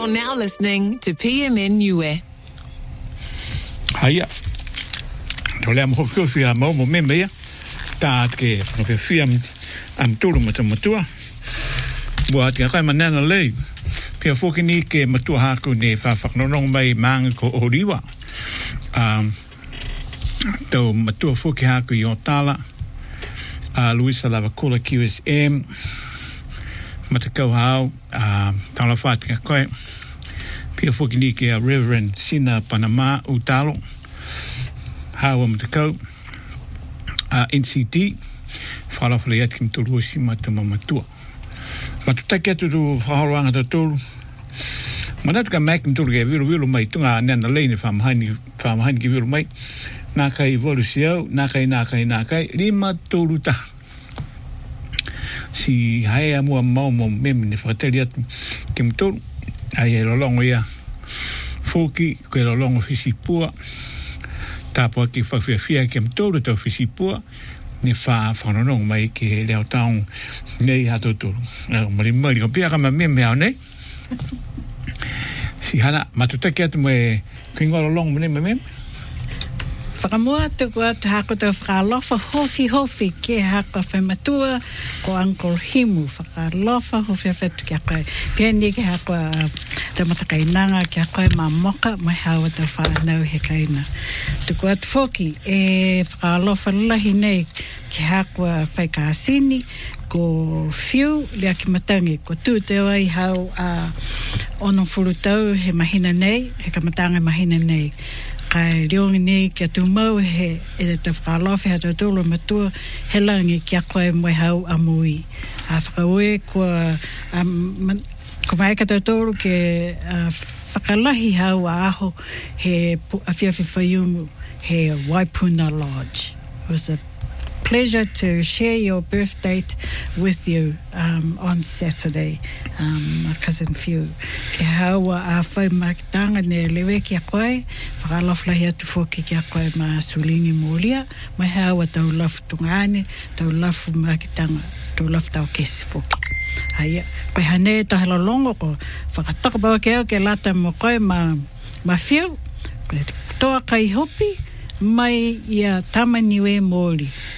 You're now listening to PMN Niue. Hiya. Tole am hofi a mo me ta ke no fi am tulu matua. Buat ka manana le. Pia fokini ke matua ha ko ne fa no mai mang ko oriwa. Do matua foki ha ko yotala. Luisa lava kola QSM. Matakau hau tala fat ka koe. Pia fokini ke Reverend Sina Panama Utalo. Hawa matakau NCD fala fala kim tulu si matama matua. Matutake tu whaharanga ta tulu. Manat ka mak tulu ke viru mai tunga nana leine famahani ki viru mai. Nakai evolusiau, nakai lima tulu ta. Si hai amua mau mem ni whakateri atu kim tulu. Ai lolongo ia. Foki koe lolongo fisipua. Tāpua ki whawhiawhia kim tulu tau fisipua. Ni whanonong mai ki leo taong nei hato tulu. Mari ko pia kama mem hao nei. Si hana matutaki atu me kuingo lolongo mem. Whakamua tuku atu hako tau whakalofa hofi ke hako whamatua ko Uncle Himu. Whakalofa hofi awhetu kia koe. Pia ni ke hako te matakainanga kia koe ma moka mai hawa tau whanau he kaina. Tuku atu whoki whakalofa lahi nei ke hako whaikasini ko whiu lea ki matangi ko tūteo ai hau ono furutau he mahina nei, he kamatanga mahina nei. Kai riongi nei kia tūmau he e te whakalofi hata tūlo matua he langi kia koe mai hau amui. Whakaue ko mai kata tūlo ke whakalahi hau a aho he awhiawhi whaiumu he Waipuna Lodge. It was a pleasure to share your birth date with you on Saturday, my cousin Fiu. Ke haua a whai makitanga ne lewe kia koe, whakaloflahi atu whoki kia koe ma Sulingi Molia, mai haua tau lafu tungane, tau lafu makitanga, tau lafu tau kesi whoki. Haia, koe hane tahela longo ko, whakataka bawa keo ke lata mo koe ma Fiu, koe toa kai hopi, mai ia Tamaniwe Māori.